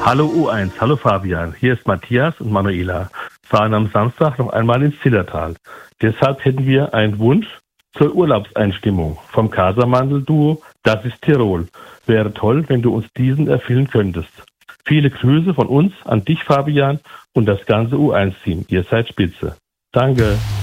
Hallo U1, hallo Fabian, hier ist Matthias und Manuela. Fahren am Samstag noch einmal ins Zillertal. Deshalb hätten wir einen Wunsch zur Urlaubseinstimmung vom Casamandel-Duo Das ist Tirol. Wäre toll, wenn du uns diesen erfüllen könntest. Viele Grüße von uns an dich, Fabian, und das ganze U1-Team. Ihr seid spitze. Danke.